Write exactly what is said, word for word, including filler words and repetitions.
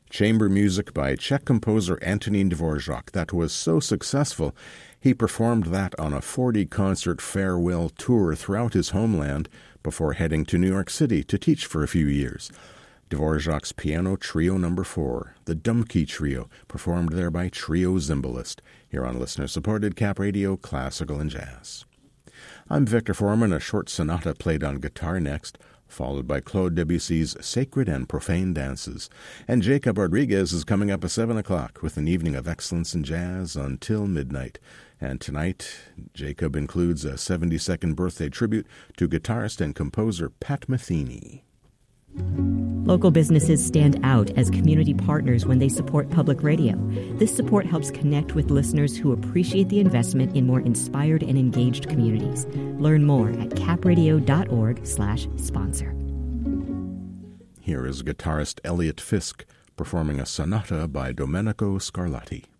chamber music by Czech composer Antonín Dvorak that was so successful he performed that on a forty-concert farewell tour throughout his homeland before heading to New York City to teach for a few years. Dvorak's Piano Trio Number four, the Dumke Trio, performed there by Trio Zimbalist, here on listener-supported Cap Radio Classical and Jazz. I'm Victor Foreman, a short sonata played on guitar next, followed by Claude Debussy's Sacred and Profane Dances. And Jacob Rodriguez is coming up at seven o'clock with an evening of excellence in jazz until midnight. And tonight, Jacob includes a seventy-second birthday tribute to guitarist and composer Pat Metheny. Local businesses stand out as community partners when they support public radio. This support helps connect with listeners who appreciate the investment in more inspired and engaged communities. Learn more at capradio.org slash sponsor. Here is guitarist Elliot Fisk performing a sonata by Domenico Scarlatti.